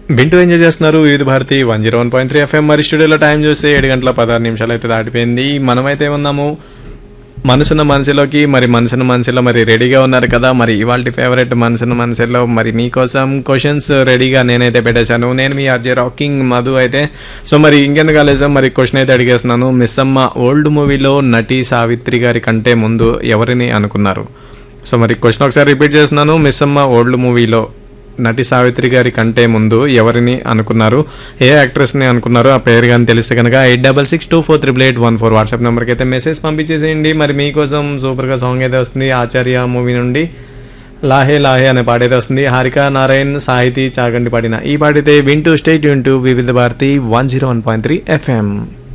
వింటూ ఎంజాయ్ చేస్తున్నారు వివిధ భారతి 101.3 FM. మరి స్టూడియోలో టైం చూస్తే 7 గంటల 16 నిమిషాలు అయితే దాటిపోయింది. మనమైతే ఉన్నాము మనసున్న మనసులోకి. మరి మనసున్న మనసులో మరి రెడీగా ఉన్నారు కదా. మరి ఇవాళ ఫేవరెట్ మనసున్న మనసులో మరి మీకోసం క్వశ్చన్స్ రెడీగా నేనైతే పెట్టేశాను. నేను మీ ఆర్జే రాకింగ్ మధు అయితే. సో మరి ఇంకెందుకు ఆలస్యం, మరి క్వశ్చన్ అయితే అడిగేస్తున్నాను. మిస్సమ్మ ఓల్డ్ మూవీలో నటి సావిత్రి గారి కంటే ముందు ఎవరిని అనుకున్నారు? సో మరి క్వశ్చన్ ఒకసారి రిపీట్ చేస్తున్నాను. మిస్సమ్మ ఓల్డ్ మూవీలో నటి సావిత్రి గారి కంటే ముందు ఎవరిని అనుకున్నారు? ఏ యాక్ట్రెస్ని అనుకున్నారు? ఆ పేరు కానీ తెలిస్తే కనుక 8662438814 వాట్సాప్ నెంబర్కి అయితే మెసేజ్ పంపించేసేయండి. మరి మీకోసం సూపర్గా సాంగ్ అయితే వస్తుంది ఆచార్య మూవీ నుండి. లాహే లాహే అనే పాట అయితే వస్తుంది. హారిక నారాయణ్ సాహితీ చాగంటి పాడిన ఈ పాట అయితే వింటూ స్టేట్ వింటూ వివిధ భారతి 101.3 FM.